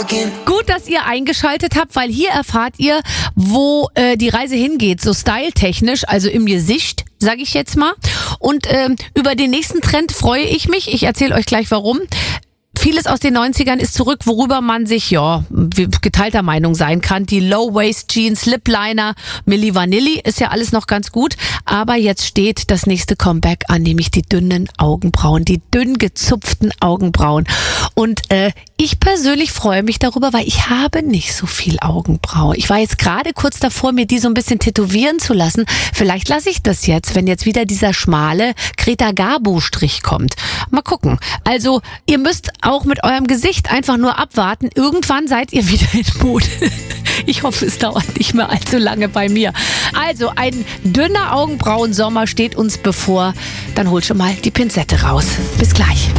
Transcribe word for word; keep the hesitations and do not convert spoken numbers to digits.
Gut, dass ihr eingeschaltet habt, weil hier erfahrt ihr, wo äh, die Reise hingeht, so styletechnisch, also im Gesicht, sage ich jetzt mal. Und ähm, über den nächsten Trend freue ich mich. Ich erzähle euch gleich warum. Vieles aus den neunzigern ist zurück, worüber man sich, ja, geteilter Meinung sein kann. Die Low-Waist-Jeans, Lip-Liner, Milli Vanilli ist ja alles noch ganz gut. Aber jetzt steht das nächste Comeback an, nämlich die dünnen Augenbrauen, die dünn gezupften Augenbrauen. Und äh, ich persönlich freue mich darüber, weil ich habe nicht so viel Augenbraue. Ich war jetzt gerade kurz davor, mir die so ein bisschen tätowieren zu lassen. Vielleicht lasse ich das jetzt, wenn jetzt wieder dieser schmale Greta Garbo-Strich kommt. Mal gucken. Also, ihr müsst auch mit eurem Gesicht einfach nur abwarten. Irgendwann seid ihr wieder in Mode. Ich hoffe, es dauert nicht mehr allzu lange bei mir. Also, ein dünner Augenbrauensommer steht uns bevor. Dann holt schon mal die Pinzette raus. Bis gleich.